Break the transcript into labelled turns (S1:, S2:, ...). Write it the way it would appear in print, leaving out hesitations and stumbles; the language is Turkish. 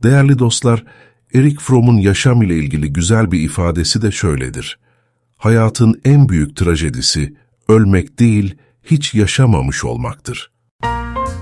S1: Değerli dostlar, Erich Fromm'un yaşam ile ilgili güzel bir ifadesi de şöyledir. Hayatın en büyük trajedisi ölmek değil, hiç yaşamamış olmaktır.